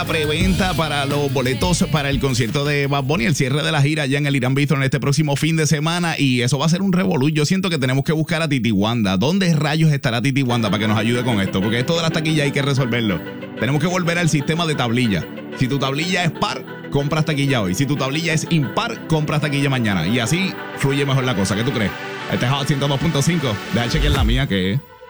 Preventa para los boletos para el concierto de Bad Bunny, el cierre de la gira allá en el Irán Bistro en este próximo fin de semana, y eso va a ser un revolú. Yo siento que tenemos que buscar a Titi Wanda. ¿Dónde rayos estará Titi Wanda para que nos ayude con esto? Porque esto de las taquillas hay que resolverlo. Tenemos que volver al sistema de tablilla. Si tu tablilla es par, compras taquilla hoy. Si tu tablilla es impar, compras taquilla mañana. Y así fluye mejor la cosa. ¿Qué tú crees? Este es Hot 102.5. Deja chequear la mía, que es